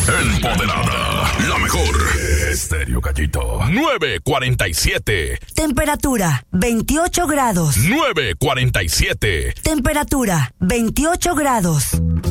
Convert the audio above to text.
Empoderada. La mejor. Estéreo Gallito. 9:47. Temperatura 28 grados. 9:47. Temperatura 28 grados.